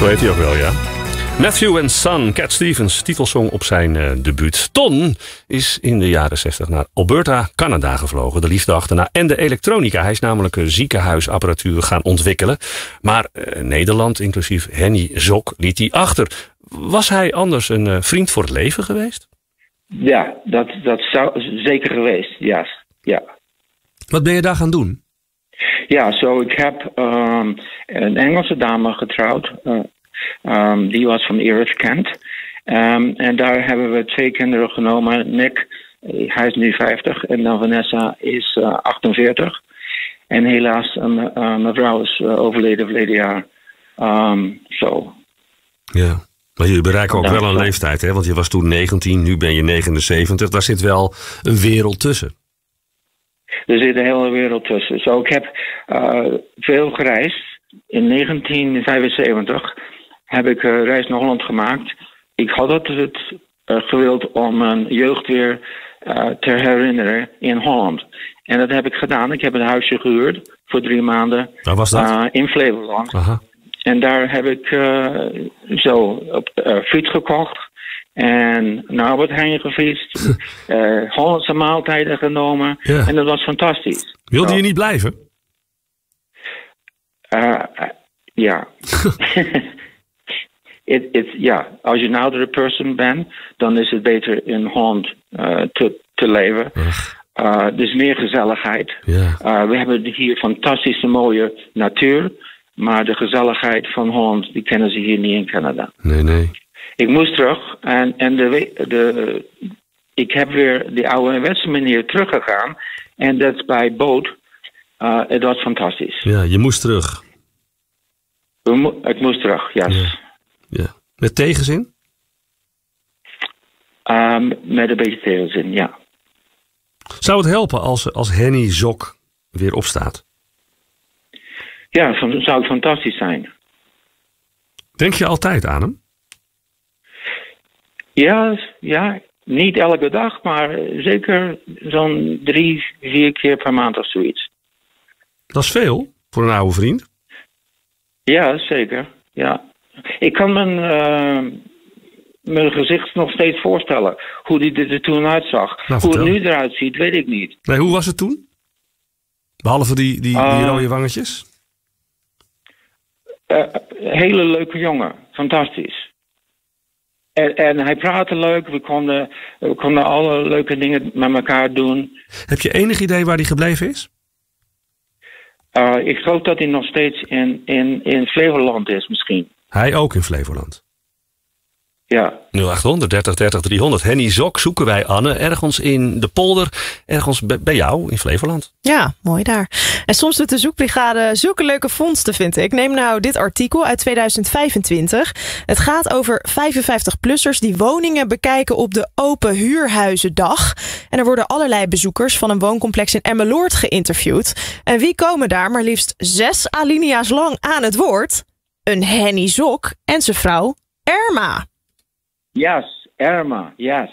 Zo heet hij ook wel, ja. Matthew & Son, Cat Stevens, titelsong op zijn debuut. Ton is in de jaren 60 naar Alberta, Canada gevlogen. De liefde achterna en de elektronica. Hij is namelijk ziekenhuisapparatuur gaan ontwikkelen. Maar Nederland, inclusief Henny Zok, liet hij achter. Was hij anders een vriend voor het leven geweest? Ja, dat zou zeker geweest, ja. Wat ben je daar gaan doen? Ja, ik heb een Engelse dame getrouwd. Die was van Erith, Kent. En daar hebben we 2 kinderen genomen. Nick, hij is nu 50 en dan Vanessa is 48. En helaas, mijn vrouw is overleden verleden jaar. Ja, maar jullie bereiken ook wel een leeftijd, hè? Want je was toen 19, nu ben je 79. Daar zit wel een wereld tussen. Er zit een hele wereld tussen. Ik heb veel gereisd. In 1975 heb ik reis naar Holland gemaakt. Ik had het gewild om mijn jeugd weer te herinneren in Holland. En dat heb ik gedaan. Ik heb een huisje gehuurd voor 3 maanden. Waar was dat? In Flevoland. Aha. En daar heb ik op fiets gekocht. En naar Albert Heijn gefietst. Hollandse maaltijden genomen. Ja. En dat was fantastisch. Wilde je niet blijven? Ja. Als je een oudere person bent, dan is het beter in Holland te leven. Er is meer gezelligheid. Ja. We hebben hier fantastische mooie natuur. Maar de gezelligheid van Holland, die kennen ze hier niet in Canada. Nee. Ik moest terug en ik heb weer de ouderwetse manier teruggegaan. En dat is bij boot. Het was fantastisch. Ja, je moest terug. Ik moest terug, yes. Ja. Met tegenzin? Met een beetje tegenzin, ja. Zou het helpen als Henny Zok weer opstaat? Ja, dat zou fantastisch zijn. Denk je altijd aan hem? Ja, niet elke dag, maar zeker zo'n 3-4 keer per maand of zoiets. Dat is veel voor een oude vriend. Ja, zeker. Ja. Ik kan mijn gezicht nog steeds voorstellen. Hoe die er toen uitzag. Nou, hoe het nu eruit ziet, weet ik niet. Nee, hoe was het toen? Behalve die rode wangetjes? Hele leuke jongen. Fantastisch. En hij praatte leuk. We konden alle leuke dingen met elkaar doen. Heb je enig idee waar hij gebleven is? Ik geloof dat hij nog steeds in Flevoland is misschien. Hij ook in Flevoland? Ja. 0800 30 30 300. Henny Zok zoeken wij, Anne, ergens in de polder, ergens bij jou in Flevoland. Ja, mooi daar. En soms doet de zoekbrigade zulke leuke vondsten, vind ik. Neem nou dit artikel uit 2025. Het gaat over 55-plussers die woningen bekijken op de Open Huurhuizendag. En er worden allerlei bezoekers van een wooncomplex in Emmeloord geïnterviewd. En wie komen daar maar liefst 6 alinea's lang aan het woord? Een Henny Zok en zijn vrouw Irma. Yes, Irma, yes.